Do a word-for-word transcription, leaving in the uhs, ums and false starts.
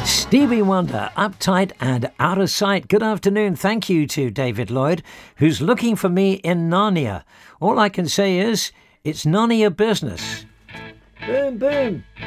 Stevie Wonder, Uptight and Out of Sight. Good afternoon. Thank you to David Lloyd, who's looking for me in Narnia. All I can say is, it's none of your business. Boom, boom.